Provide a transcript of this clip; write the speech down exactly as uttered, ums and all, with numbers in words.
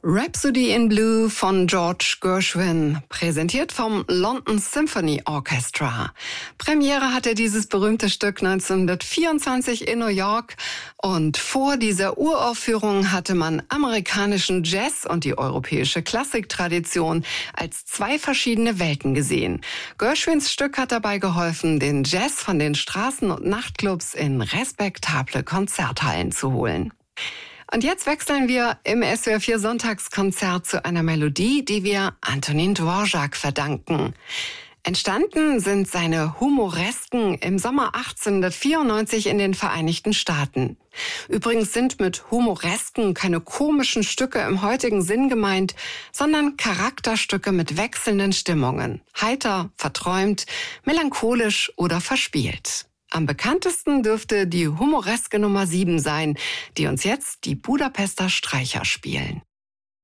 Rhapsody in Blue von George Gershwin, präsentiert vom London Symphony Orchestra. Premiere hatte dieses berühmte Stück neunzehnhundertvierundzwanzig in New York und vor dieser Uraufführung hatte man amerikanischen Jazz und die europäische Klassiktradition als zwei verschiedene Welten gesehen. Gershwins Stück hat dabei geholfen, den Jazz von den Straßen und Nachtclubs in respektable Konzerthallen zu holen. Und jetzt wechseln wir im S W R vier Sonntagskonzert zu einer Melodie, die wir Antonin Dvorak verdanken. Entstanden sind seine Humoresken im Sommer achtzehnhundertvierundneunzig in den Vereinigten Staaten. Übrigens sind mit Humoresken keine komischen Stücke im heutigen Sinn gemeint, sondern Charakterstücke mit wechselnden Stimmungen. Heiter, verträumt, melancholisch oder verspielt. Am bekanntesten dürfte die humoreske Nummer sieben sein, die uns jetzt die Budapester Streicher spielen.